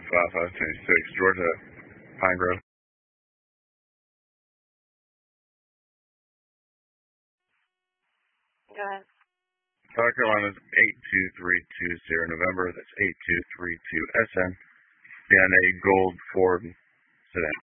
5526, Georgia, Pine Grove. Go ahead. South Carolina's 82320 November. That's 8232 SN. And a gold Ford sedan.